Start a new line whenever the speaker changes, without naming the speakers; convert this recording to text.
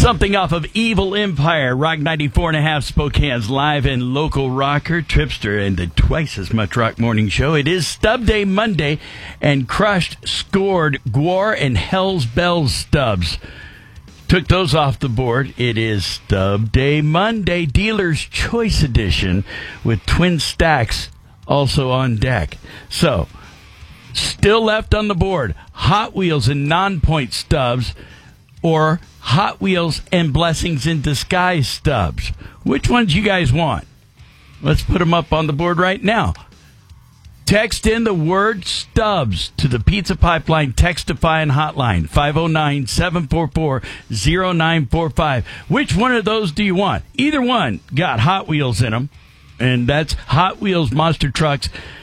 Something off of Evil Empire, Rock 94.5 Spokane's live and local rocker, Tripster, and the twice as much rock morning show. It is Stub Day Monday, and Crushed scored Gwar and Hell's Bells stubs. Took those off the board. It is Stub Day Monday, Dealer's Choice Edition, with Twin Stacks also on deck. So, still left on the board, Hot Wheels and Non-Point stubs, or Hot Wheels and Blessings in Disguise stubs. Which ones you guys want? Let's put them up on the board right now. Text in the word stubs to the Pizza Pipeline Textify and Hotline, 509-744-0945. Which one of those do you want? Either one got Hot Wheels in them, and that's Hot Wheels monster trucks